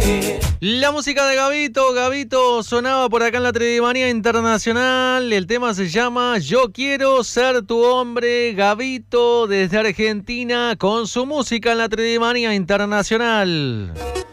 La música de Gabito, Gabito sonaba por acá en la Tridimanía Internacional. El tema se llama Yo quiero ser tu hombre. Gabito desde Argentina con su música en la Tridimanía Internacional.